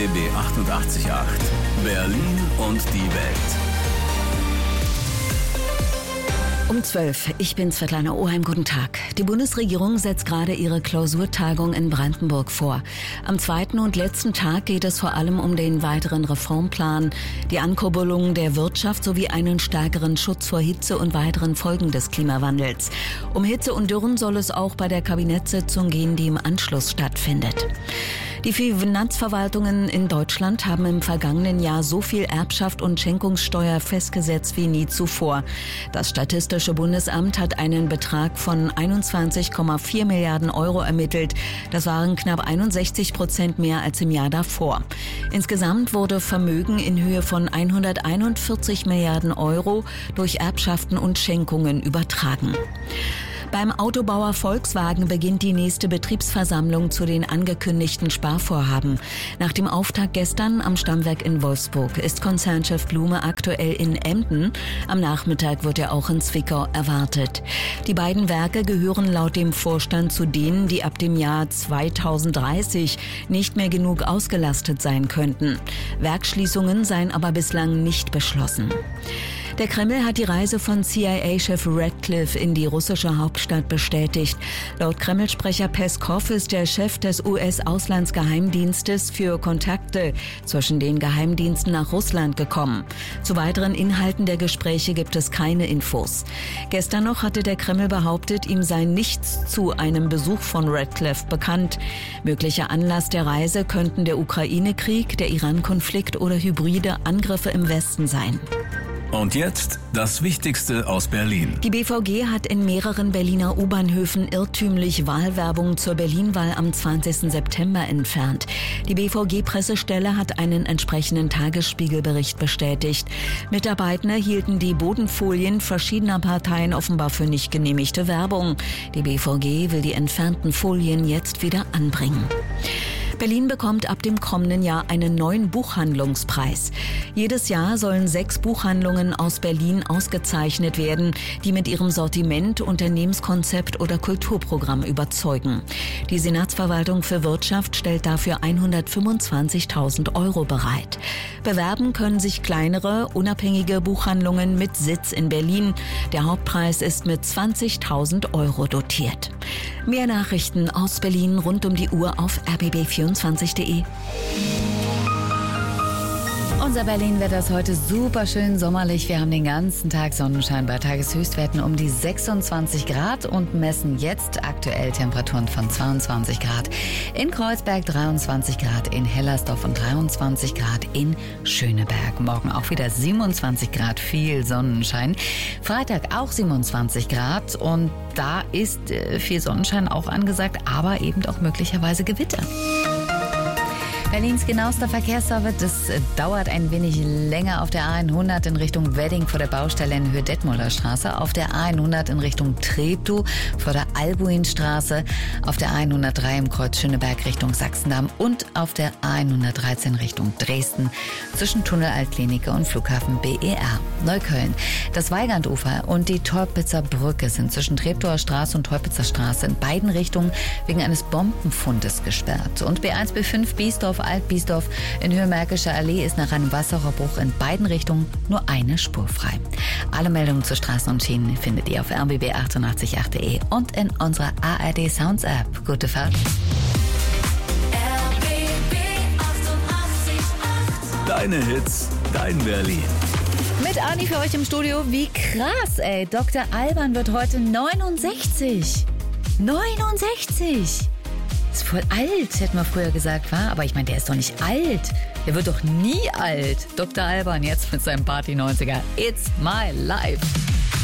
RBB 88.8 Berlin und die Welt. Um 12. Ich bin Svetlana Oheim. Guten Tag. Die Bundesregierung setzt gerade ihre Klausurtagung in Brandenburg vor. Am zweiten und letzten Tag geht es vor allem um den weiteren Reformplan, die Ankurbelung der Wirtschaft sowie einen stärkeren Schutz vor Hitze und weiteren Folgen des Klimawandels. Um Hitze und Dürren soll es auch bei der Kabinettssitzung gehen, die im Anschluss stattfindet. Die Finanzverwaltungen in Deutschland haben im vergangenen Jahr so viel Erbschaft und Schenkungssteuer festgesetzt wie nie zuvor. Das Statistische Bundesamt hat einen Betrag von 21,4 Milliarden Euro ermittelt. Das waren knapp 61% mehr als im Jahr davor. Insgesamt wurde Vermögen in Höhe von 141 Milliarden Euro durch Erbschaften und Schenkungen übertragen. Beim Autobauer Volkswagen beginnt die nächste Betriebsversammlung zu den angekündigten Sparvorhaben. Nach dem Auftakt gestern am Stammwerk in Wolfsburg ist Konzernchef Blume aktuell in Emden. Am Nachmittag wird er auch in Zwickau erwartet. Die beiden Werke gehören laut dem Vorstand zu denen, die ab dem Jahr 2030 nicht mehr genug ausgelastet sein könnten. Werksschließungen seien aber bislang nicht beschlossen. Der Kreml hat die Reise von CIA-Chef Ratcliffe in die russische Hauptstadt bestätigt. Laut Kreml-Sprecher Peskov ist der Chef des US-Auslandsgeheimdienstes für Kontakte zwischen den Geheimdiensten nach Russland gekommen. Zu weiteren Inhalten der Gespräche gibt es keine Infos. Gestern noch hatte der Kreml behauptet, ihm sei nichts zu einem Besuch von Ratcliffe bekannt. Möglicher Anlass der Reise könnten der Ukraine-Krieg, der Iran-Konflikt oder hybride Angriffe im Westen sein. Und jetzt das Wichtigste aus Berlin. Die BVG hat in mehreren Berliner U-Bahnhöfen irrtümlich Wahlwerbung zur Berlin-Wahl am 20. September entfernt. Die BVG-Pressestelle hat einen entsprechenden Tagesspiegelbericht bestätigt. Mitarbeiter hielten die Bodenfolien verschiedener Parteien offenbar für nicht genehmigte Werbung. Die BVG will die entfernten Folien jetzt wieder anbringen. Berlin bekommt ab dem kommenden Jahr einen neuen Buchhandlungspreis. Jedes Jahr sollen 6 Buchhandlungen aus Berlin ausgezeichnet werden, die mit ihrem Sortiment, Unternehmenskonzept oder Kulturprogramm überzeugen. Die Senatsverwaltung für Wirtschaft stellt dafür 125.000 Euro bereit. Bewerben können sich kleinere, unabhängige Buchhandlungen mit Sitz in Berlin. Der Hauptpreis ist mit 20.000 Euro dotiert. Mehr Nachrichten aus Berlin rund um die Uhr auf rbb24.de. Unser Berlin-Wetter ist heute super schön sommerlich. Wir haben den ganzen Tag Sonnenschein bei Tageshöchstwerten um die 26 Grad und messen jetzt aktuell Temperaturen von 22 Grad in Kreuzberg, 23 Grad in Hellersdorf und 23 Grad in Schöneberg. Morgen auch wieder 27 Grad, viel Sonnenschein. Freitag auch 27 Grad und da ist viel Sonnenschein auch angesagt, aber eben auch möglicherweise Gewitter. Berlins genauester Verkehrsservice, das dauert ein wenig länger auf der A100 in Richtung Wedding vor der Baustelle in Höhe-Detmolder Straße, auf der A100 in Richtung Treptow vor der Albuinstraße, auf der A103 im Kreuz Schöneberg Richtung Sachsendamm und auf der A113 Richtung Dresden zwischen Tunnel Altklinike und Flughafen BER. Neukölln. Das Weigandufer und die Teupitzer Brücke sind zwischen Treptower Straße und Teupitzer Straße in beiden Richtungen wegen eines Bombenfundes gesperrt. Und B1, B5 Biesdorf Alt-Biesdorf in Höhe Märkischer Allee ist nach einem Wasserrohrbruch in beiden Richtungen nur eine Spur frei. Alle Meldungen zu Straßen und Schienen findet ihr auf rbb888.de und in unserer ARD Sounds App. Gute Fahrt. RBB 88.8 Deine Hits, dein Berlin. Mit Ani für euch im Studio. Wie krass, ey. Dr. Alban wird heute 69. 69! Ist voll alt, hätte man früher gesagt, war. Aber ich meine, der ist doch nicht alt. Der wird doch nie alt. Dr. Alban jetzt mit seinem Party 90er. It's my life.